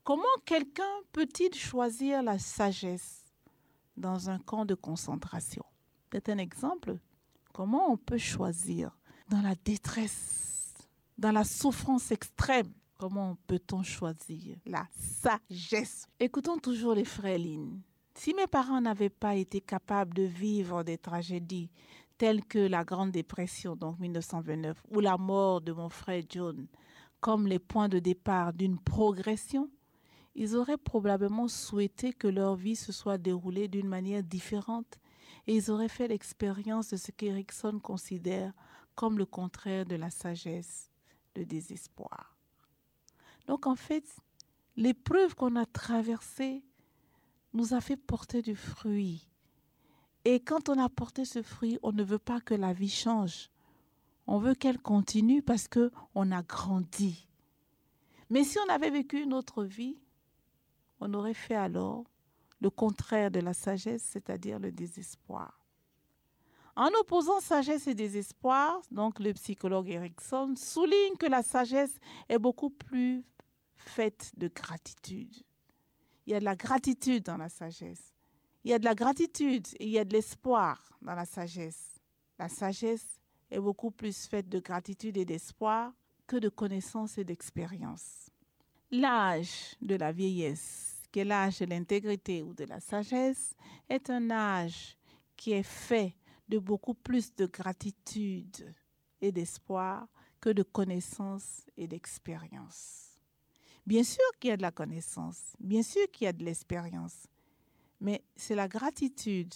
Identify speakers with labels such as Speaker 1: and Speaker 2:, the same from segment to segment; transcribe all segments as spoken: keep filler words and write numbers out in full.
Speaker 1: Comment quelqu'un peut-il choisir la sagesse dans un camp de concentration? C'est un exemple. Comment on peut choisir dans la détresse, dans la souffrance extrême? Comment peut-on choisir la sagesse? Écoutons toujours les frères Lin. Si mes parents n'avaient pas été capables de vivre des tragédies telles que la Grande Dépression, donc mille neuf cent vingt-neuf, ou la mort de mon frère John, comme les points de départ d'une progression, ils auraient probablement souhaité que leur vie se soit déroulée d'une manière différente et ils auraient fait l'expérience de ce qu'Erickson considère comme le contraire de la sagesse, le désespoir. Donc en fait, l'épreuve qu'on a traversée nous a fait porter du fruit. Et quand on a porté ce fruit, on ne veut pas que la vie change. On veut qu'elle continue parce qu'on a grandi. Mais si on avait vécu une autre vie, on aurait fait alors le contraire de la sagesse, c'est-à-dire le désespoir. En opposant sagesse et désespoir, donc le psychologue Erickson souligne que la sagesse est beaucoup plus faite de gratitude. Il y a de la gratitude dans la sagesse. Il y a de la gratitude et il y a de l'espoir dans la sagesse. La sagesse est beaucoup plus faite de gratitude et d'espoir que de connaissances et d'expérience. L'âge de la vieillesse, qui est l'âge de l'intégrité ou de la sagesse, est un âge qui est fait de beaucoup plus de gratitude et d'espoir que de connaissances et d'expérience. Bien sûr qu'il y a de la connaissance, bien sûr qu'il y a de l'expérience, mais c'est la gratitude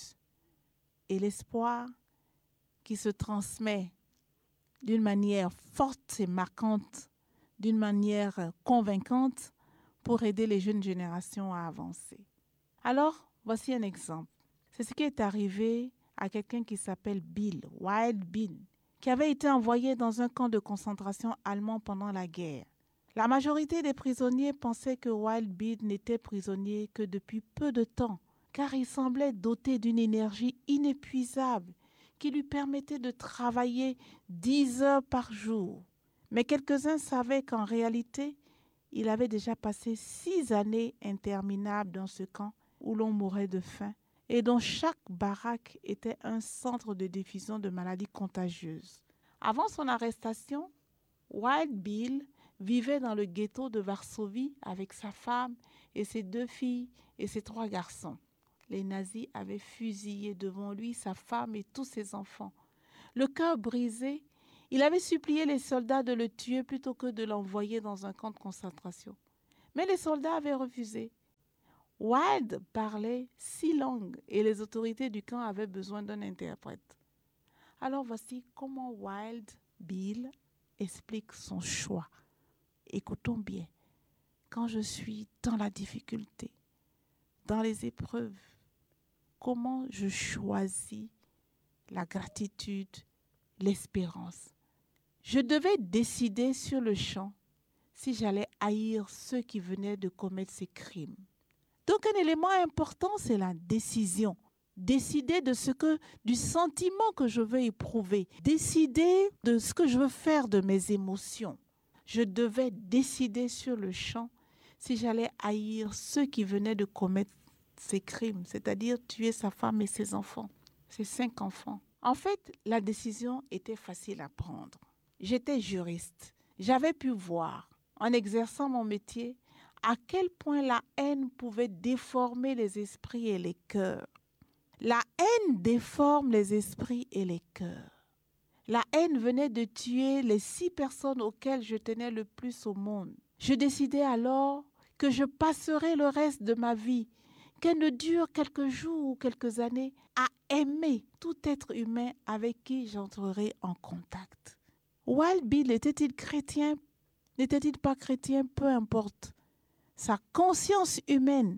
Speaker 1: et l'espoir qui se transmet d'une manière forte et marquante, d'une manière convaincante pour aider les jeunes générations à avancer. Alors, voici un exemple. C'est ce qui est arrivé à quelqu'un qui s'appelle Bill, Wild Bill, qui avait été envoyé dans un camp de concentration allemand pendant la guerre. La majorité des prisonniers pensaient que Wild Bill n'était prisonnier que depuis peu de temps, car il semblait doté d'une énergie inépuisable qui lui permettait de travailler dix heures par jour. Mais quelques-uns savaient qu'en réalité, il avait déjà passé six années interminables dans ce camp où l'on mourait de faim et dont chaque baraque était un centre de diffusion de maladies contagieuses. Avant son arrestation, Wild Bill vivait dans le ghetto de Varsovie avec sa femme et ses deux filles et ses trois garçons. Les nazis avaient fusillé devant lui sa femme et tous ses enfants. Le cœur brisé, il avait supplié les soldats de le tuer plutôt que de l'envoyer dans un camp de concentration. Mais les soldats avaient refusé. Wild parlait six langues et les autorités du camp avaient besoin d'un interprète. Alors voici comment Wild Bill explique son choix. Écoutons bien. Quand je suis dans la difficulté, dans les épreuves, comment je choisis la gratitude, l'espérance. Je devais décider sur le champ si j'allais haïr ceux qui venaient de commettre ces crimes. Donc un élément important, c'est la décision. Décider de ce que, du sentiment que je veux éprouver. Décider de ce que je veux faire de mes émotions. Je devais décider sur le champ si j'allais haïr ceux qui venaient de commettre ces crimes, c'est-à-dire tuer sa femme et ses enfants, ses cinq enfants. En fait, la décision était facile à prendre. J'étais juriste. J'avais pu voir, en exerçant mon métier, à quel point la haine pouvait déformer les esprits et les cœurs. La haine déforme les esprits et les cœurs. La haine venait de tuer les six personnes auxquelles je tenais le plus au monde. Je décidai alors que je passerai le reste de ma vie, qu'elle ne dure quelques jours ou quelques années, à aimer tout être humain avec qui j'entrerai en contact. Wild Bill était-il chrétien? N'était-il pas chrétien? Peu importe. Sa conscience humaine,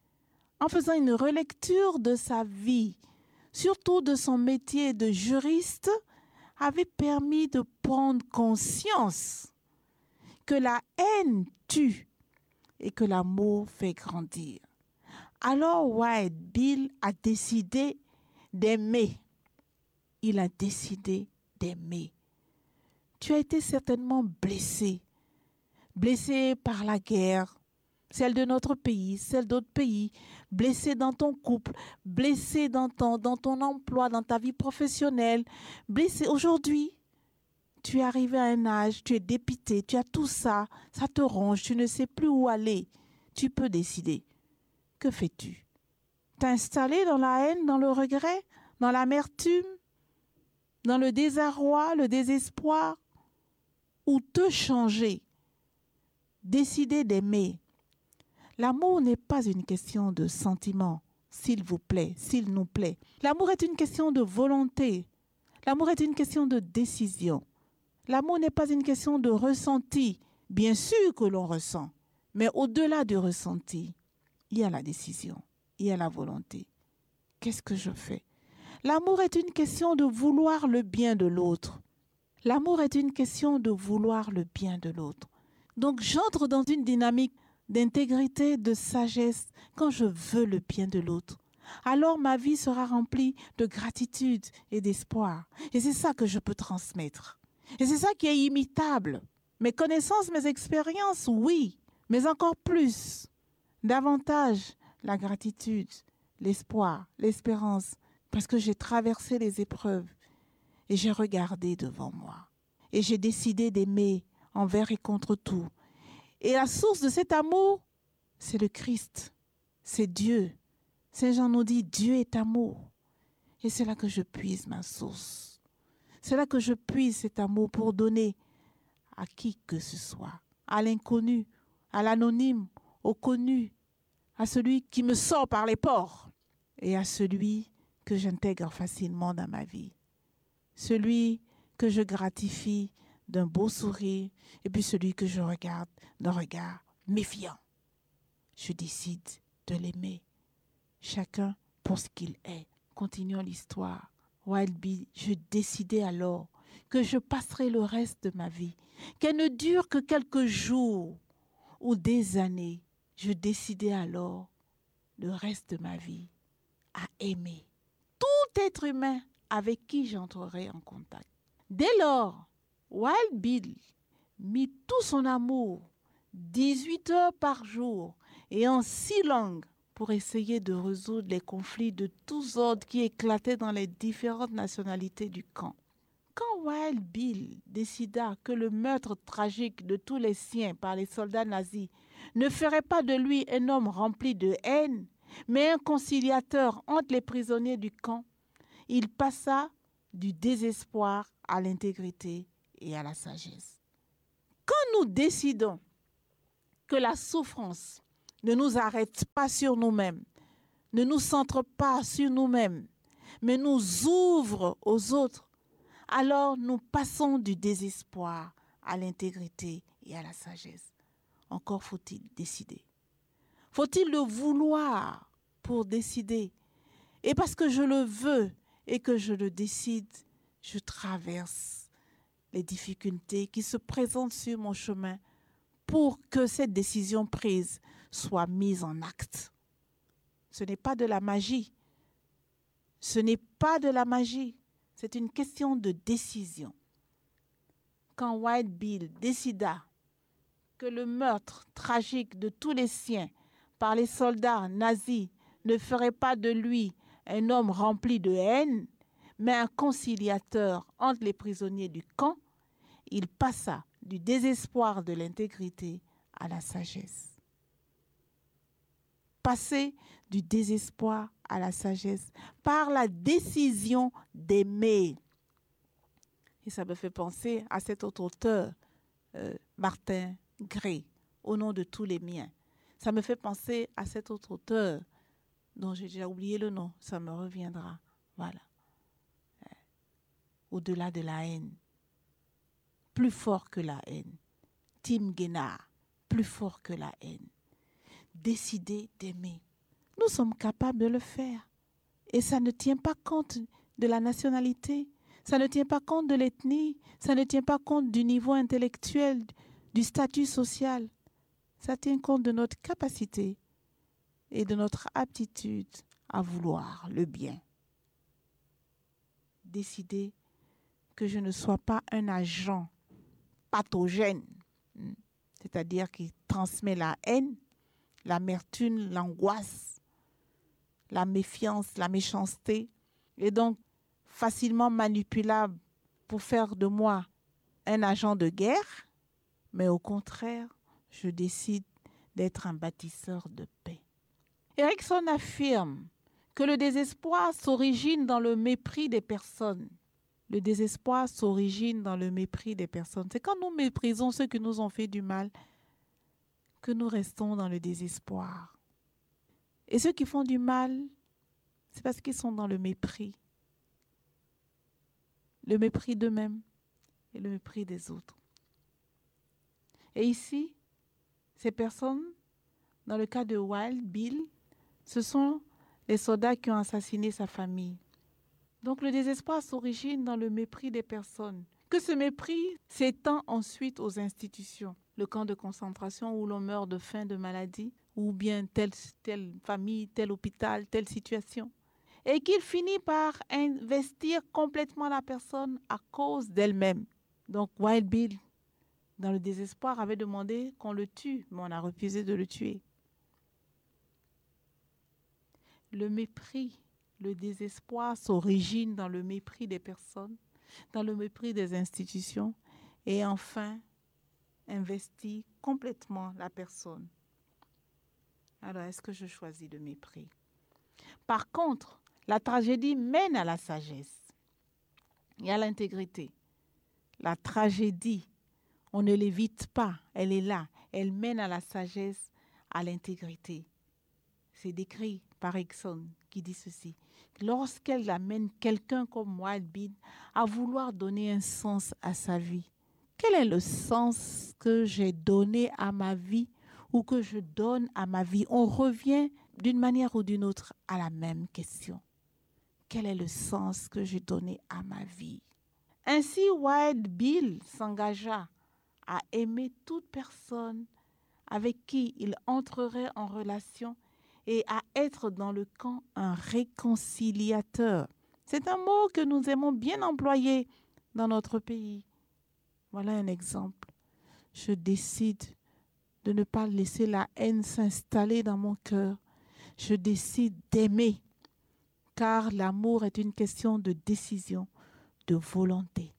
Speaker 1: en faisant une relecture de sa vie, surtout de son métier de juriste, avait permis de prendre conscience que la haine tue et que l'amour fait grandir. Alors Wild Bill a décidé d'aimer. Il a décidé d'aimer. Tu as été certainement blessé. Blessé par la guerre, celle de notre pays, celle d'autres pays, blessé dans ton couple, blessé dans ton, dans ton emploi, dans ta vie professionnelle, blessé aujourd'hui. Tu es arrivé à un âge, tu es dépité, tu as tout ça, ça te ronge, tu ne sais plus où aller. Tu peux décider. Que fais-tu? T'installer dans la haine, dans le regret, dans l'amertume, dans le désarroi, le désespoir, ou te changer, décider d'aimer. L'amour n'est pas une question de sentiment, s'il vous plaît, s'il nous plaît. L'amour est une question de volonté. L'amour est une question de décision. L'amour n'est pas une question de ressenti. Bien sûr que l'on ressent, mais au-delà du ressenti, il y a la décision, il y a la volonté. Qu'est-ce que je fais? L'amour est une question de vouloir le bien de l'autre. L'amour est une question de vouloir le bien de l'autre. Donc j'entre dans une dynamique d'intégrité, de sagesse quand je veux le bien de l'autre. Alors ma vie sera remplie de gratitude et d'espoir. Et c'est ça que je peux transmettre. Et c'est ça qui est imitable. Mes connaissances, mes expériences, oui, mais encore plus, davantage la gratitude, l'espoir, l'espérance, parce que j'ai traversé les épreuves et j'ai regardé devant moi. Et j'ai décidé d'aimer envers et contre tout. Et la source de cet amour, c'est le Christ, c'est Dieu. Saint Jean nous dit, Dieu est amour. Et c'est là que je puise ma source. C'est là que je puise cet amour pour donner à qui que ce soit, à l'inconnu, à l'anonyme, au connu, à celui qui me sort par les pores et à celui que j'intègre facilement dans ma vie. Celui que je gratifie d'un beau sourire et puis celui que je regarde d'un regard méfiant. Je décide de l'aimer, chacun pour ce qu'il est. Continuons l'histoire. Wild Bill, je décidai alors que je passerai le reste de ma vie, qu'elle ne dure que quelques jours ou des années. Je décidai alors le reste de ma vie à aimer tout être humain avec qui j'entrerai en contact. Dès lors, Wild Bill mit tout son amour, dix-huit heures par jour et en six langues, pour essayer de résoudre les conflits de tous ordres qui éclataient dans les différentes nationalités du camp. Quand Wild Bill décida que le meurtre tragique de tous les siens par les soldats nazis ne ferait pas de lui un homme rempli de haine, mais un conciliateur entre les prisonniers du camp, il passa du désespoir à l'intégrité et à la sagesse. Quand nous décidons que la souffrance ne nous arrête pas sur nous-mêmes, ne nous centre pas sur nous-mêmes, mais nous ouvre aux autres, alors nous passons du désespoir à l'intégrité et à la sagesse. Encore faut-il décider. Faut-il le vouloir pour décider? Et parce que je le veux et que je le décide, je traverse les difficultés qui se présentent sur mon chemin pour que cette décision prise soit mise en acte. Ce n'est pas de la magie. Ce n'est pas de la magie. C'est une question de décision. Quand Wild Bill décida que le meurtre tragique de tous les siens par les soldats nazis ne ferait pas de lui un homme rempli de haine, mais un conciliateur entre les prisonniers du camp, il passa du désespoir de l'intégrité à la sagesse. Passer du désespoir à la sagesse par la décision d'aimer. Et ça me fait penser à cet autre auteur, euh, Martin Gray, au nom de tous les miens. Ça me fait penser à cet autre auteur dont j'ai déjà oublié le nom, ça me reviendra. Voilà. Euh, au-delà de la haine. Plus fort que la haine. Tim Guénard, plus fort que la haine. Décider d'aimer. Nous sommes capables de le faire. Et ça ne tient pas compte de la nationalité, ça ne tient pas compte de l'ethnie, ça ne tient pas compte du niveau intellectuel, du statut social. Ça tient compte de notre capacité et de notre aptitude à vouloir le bien. Décider que je ne sois pas un agent pathogène, c'est-à-dire qui transmet la haine, l'amertume, l'angoisse, la méfiance, la méchanceté, et donc facilement manipulable pour faire de moi un agent de guerre, mais au contraire, je décide d'être un bâtisseur de paix. Erickson affirme que le désespoir s'origine dans le mépris des personnes. Le désespoir s'origine dans le mépris des personnes. C'est quand nous méprisons ceux qui nous ont fait du mal que nous restons dans le désespoir. Et ceux qui font du mal, c'est parce qu'ils sont dans le mépris. Le mépris d'eux-mêmes et le mépris des autres. Et ici, ces personnes, dans le cas de Wild Bill, ce sont les soldats qui ont assassiné sa famille. Donc le désespoir s'origine dans le mépris des personnes. Que ce mépris s'étend ensuite aux institutions. Le camp de concentration où l'on meurt de faim, de maladie, ou bien telle, telle famille, tel hôpital, telle situation. Et qu'il finit par investir complètement la personne à cause d'elle-même. Donc Wild Bill, dans le désespoir, avait demandé qu'on le tue, mais on a refusé de le tuer. Le mépris, le désespoir s'origine dans le mépris des personnes, dans le mépris des institutions et enfin investit complètement la personne. Alors, est-ce que je choisis le mépris? Par contre, la tragédie mène à la sagesse et à l'intégrité. La tragédie, on ne l'évite pas, elle est là. Elle mène à la sagesse, à l'intégrité. C'est décrit par Erickson qui dit ceci. Lorsqu'elle amène quelqu'un comme Wild Bill à vouloir donner un sens à sa vie, quel est le sens que j'ai donné à ma vie ou que je donne à ma vie? On revient d'une manière ou d'une autre à la même question. Quel est le sens que j'ai donné à ma vie? Ainsi, Wild Bill s'engagea à aimer toute personne avec qui il entrerait en relation et à être dans le camp un réconciliateur. C'est un mot que nous aimons bien employer dans notre pays. Voilà un exemple. Je décide de ne pas laisser la haine s'installer dans mon cœur. Je décide d'aimer, car l'amour est une question de décision, de volonté.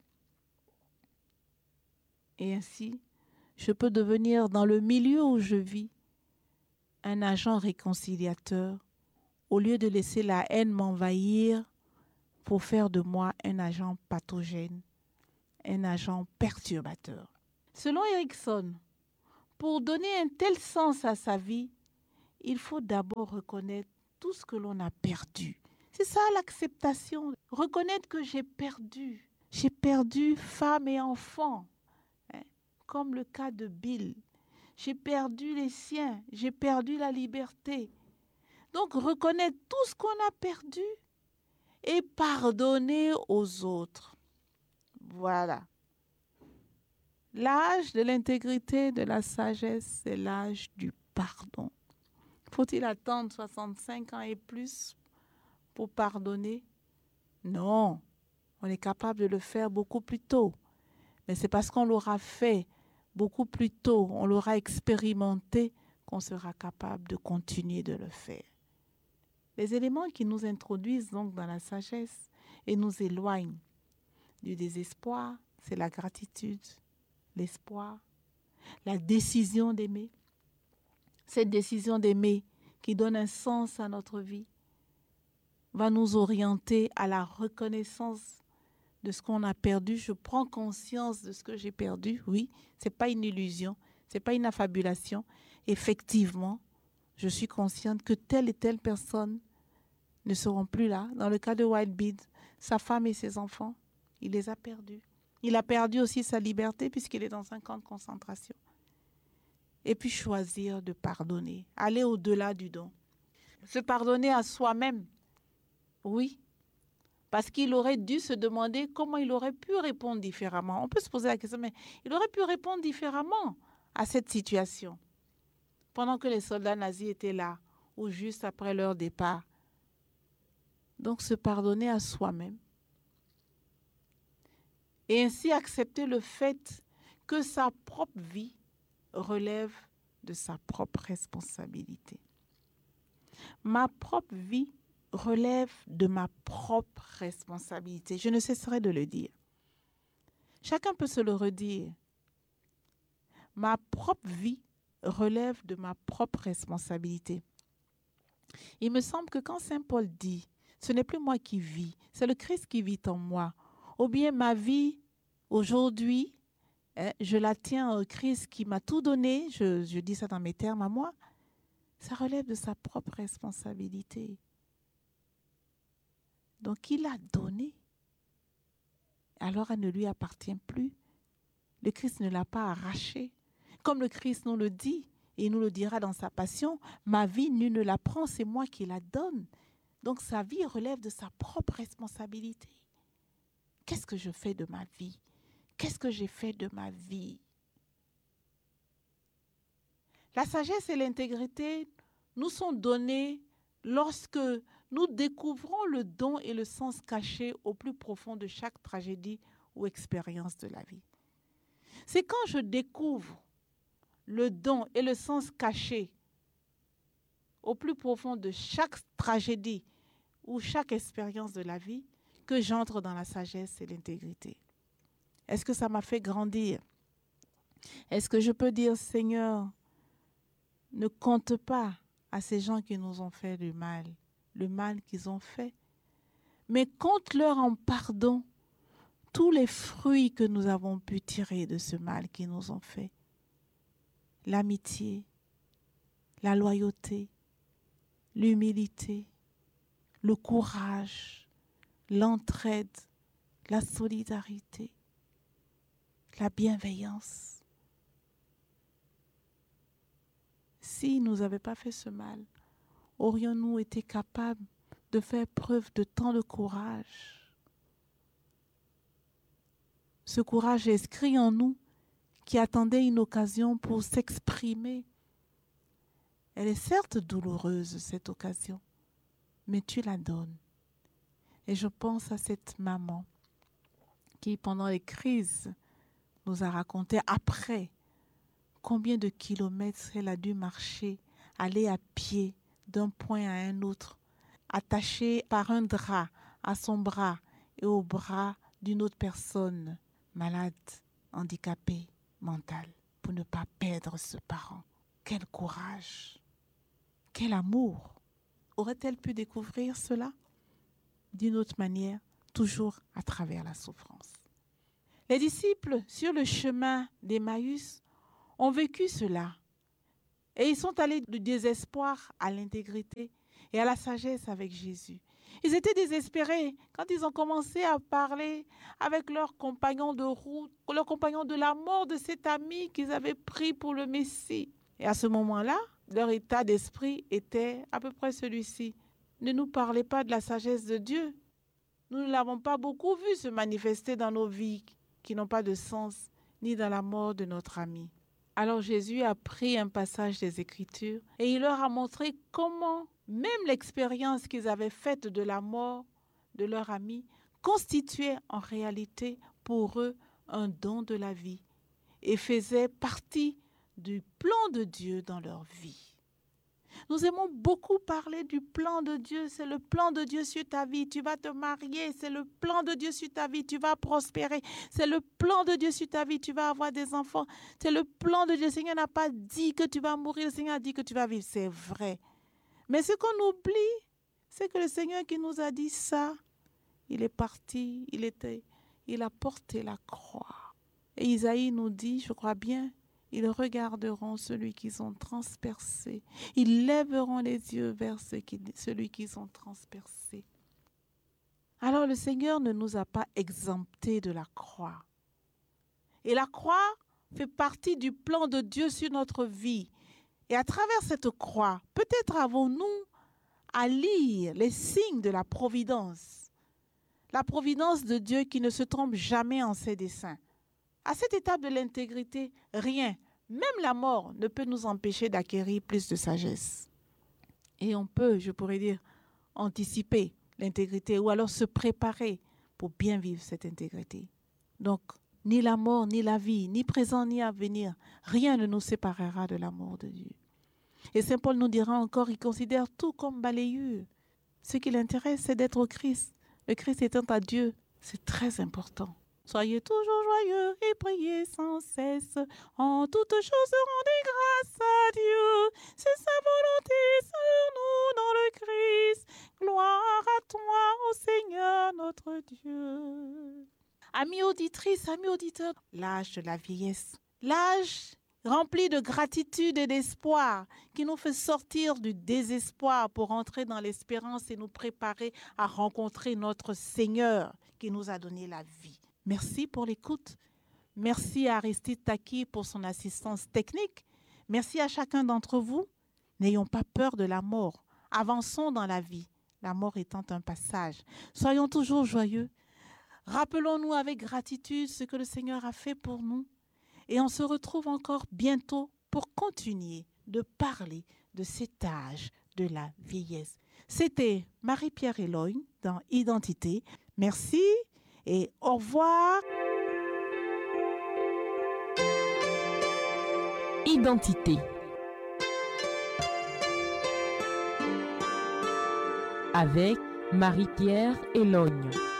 Speaker 1: Et ainsi, je peux devenir, dans le milieu où je vis, un agent réconciliateur, au lieu de laisser la haine m'envahir pour faire de moi un agent pathogène, un agent perturbateur. Selon Erickson, pour donner un tel sens à sa vie, il faut d'abord reconnaître tout ce que l'on a perdu. C'est ça l'acceptation. Reconnaître que j'ai perdu. J'ai perdu femme et enfant, hein, comme le cas de Bill. J'ai perdu les siens, j'ai perdu la liberté. Donc reconnaître tout ce qu'on a perdu et pardonner aux autres. Voilà. L'âge de l'intégrité, de la sagesse, c'est l'âge du pardon. Faut-il attendre soixante-cinq ans et plus pour pardonner? Non, on est capable de le faire beaucoup plus tôt. Mais c'est parce qu'on l'aura fait beaucoup plus tôt, on l'aura expérimenté, qu'on sera capable de continuer de le faire. Les éléments qui nous introduisent donc dans la sagesse et nous éloignent du désespoir, c'est la gratitude, l'espoir, la décision d'aimer. Cette décision d'aimer qui donne un sens à notre vie va nous orienter à la reconnaissance de ce qu'on a perdu. Je prends conscience de ce que j'ai perdu. Oui, ce n'est pas une illusion, ce n'est pas une affabulation. Effectivement, je suis consciente que telle et telle personne ne seront plus là. Dans le cas de Wild Bill, sa femme et ses enfants, il les a perdus. Il a perdu aussi sa liberté puisqu'il est dans un camp de concentration. Et puis choisir de pardonner, aller au-delà du don. Se pardonner à soi-même, oui, parce qu'il aurait dû se demander comment il aurait pu répondre différemment. On peut se poser la question, mais il aurait pu répondre différemment à cette situation. Pendant que les soldats nazis étaient là, ou juste après leur départ. Donc se pardonner à soi-même. Et ainsi accepter le fait que sa propre vie relève de sa propre responsabilité. Ma propre vie relève de ma propre responsabilité. Je ne cesserai de le dire. Chacun peut se le redire. Ma propre vie relève de ma propre responsabilité. Il me semble que quand Saint Paul dit « Ce n'est plus moi qui vis, c'est le Christ qui vit en moi », ou bien ma vie aujourd'hui, hein, je la tiens au Christ qui m'a tout donné, je, je dis ça dans mes termes à moi, ça relève de sa propre responsabilité. Donc il a donné, alors elle ne lui appartient plus. Le Christ ne l'a pas arraché. Comme le Christ nous le dit, et il nous le dira dans sa passion, ma vie, nul ne la prend, c'est moi qui la donne. Donc sa vie relève de sa propre responsabilité. Qu'est-ce que je fais de ma vie? Qu'est-ce que j'ai fait de ma vie? La sagesse et l'intégrité nous sont données lorsque nous découvrons le don et le sens caché au plus profond de chaque tragédie ou expérience de la vie. C'est quand je découvre le don et le sens caché au plus profond de chaque tragédie ou chaque expérience de la vie que j'entre dans la sagesse et l'intégrité. Est-ce que ça m'a fait grandir? Est-ce que je peux dire, Seigneur, ne compte pas à ces gens qui nous ont fait du mal, le mal qu'ils ont fait, mais compte-leur en pardon tous les fruits que nous avons pu tirer de ce mal qu'ils nous ont fait. L'amitié, la loyauté, l'humilité, le courage, l'entraide, la solidarité, la bienveillance. S'ils ne nous avaient pas fait ce mal, aurions-nous été capables de faire preuve de tant de courage? Ce courage inscrit en nous qui attendait une occasion pour s'exprimer. Elle est certes douloureuse, cette occasion, mais tu la donnes. Et je pense à cette maman qui, pendant les crises, nous a raconté après combien de kilomètres elle a dû marcher, aller à pied d'un point à un autre, attachée par un drap à son bras et au bras d'une autre personne malade, handicapée, mentale, pour ne pas perdre ce parent. Quel courage! Quel amour! Aurait-elle pu découvrir cela d'une autre manière, toujours à travers la souffrance? Les disciples, sur le chemin d'Emmaüs, ont vécu cela. Et ils sont allés du désespoir à l'intégrité et à la sagesse avec Jésus. Ils étaient désespérés quand ils ont commencé à parler avec leurs compagnons de route, leurs compagnons de la mort de cet ami qu'ils avaient pris pour le Messie. Et à ce moment-là, leur état d'esprit était à peu près celui-ci. Ne nous parlez pas de la sagesse de Dieu. Nous ne l'avons pas beaucoup vu se manifester dans nos vies qui n'ont pas de sens, ni dans la mort de notre ami. Alors Jésus a pris un passage des Écritures et il leur a montré comment même l'expérience qu'ils avaient faite de la mort de leur ami constituait en réalité pour eux un don de la vie et faisait partie du plan de Dieu dans leur vie. Nous aimons beaucoup parler du plan de Dieu. C'est le plan de Dieu sur ta vie. Tu vas te marier. C'est le plan de Dieu sur ta vie. Tu vas prospérer. C'est le plan de Dieu sur ta vie. Tu vas avoir des enfants. C'est le plan de Dieu. Le Seigneur n'a pas dit que tu vas mourir. Le Seigneur a dit que tu vas vivre. C'est vrai. Mais ce qu'on oublie, c'est que le Seigneur qui nous a dit ça, il est parti. Il était, il a porté la croix. Et Isaïe nous dit, je crois bien, ils regarderont celui qu'ils ont transpercé. Ils lèveront les yeux vers celui qu'ils ont transpercé. Alors le Seigneur ne nous a pas exemptés de la croix. Et la croix fait partie du plan de Dieu sur notre vie. Et à travers cette croix, peut-être avons-nous à lire les signes de la providence. La providence de Dieu qui ne se trompe jamais en ses desseins. À cette étape de l'intégrité, rien, même la mort, ne peut nous empêcher d'acquérir plus de sagesse. Et on peut, je pourrais dire, anticiper l'intégrité ou alors se préparer pour bien vivre cette intégrité. Donc, Ni la mort, ni la vie, ni présent, ni à venir, rien ne nous séparera de l'amour de Dieu. Et Saint Paul nous dira encore, il considère tout comme balayure. Ce qui l'intéresse, c'est d'être au Christ. Le Christ étant à Dieu, c'est très important. Soyez toujours joyeux et priez sans cesse. En toutes choses, rendez grâce à Dieu. C'est sa volonté sur nous dans le Christ. Gloire à toi, ô Seigneur notre Dieu. Amis auditrices, amis auditeurs, l'âge de la vieillesse, l'âge rempli de gratitude et d'espoir, qui nous fait sortir du désespoir pour entrer dans l'espérance et nous préparer à rencontrer notre Seigneur qui nous a donné la vie. Merci pour l'écoute. Merci à Aristide Taki pour son assistance technique. Merci à chacun d'entre vous. N'ayons pas peur de la mort. Avançons dans la vie, la mort étant un passage. Soyons toujours joyeux. Rappelons-nous avec gratitude ce que le Seigneur a fait pour nous. Et on se retrouve encore bientôt pour continuer de parler de cet âge de la vieillesse. C'était Marie-Pierre Elogne dans Identité. Merci et au revoir.
Speaker 2: Identité avec Marie-Pierre Elogne.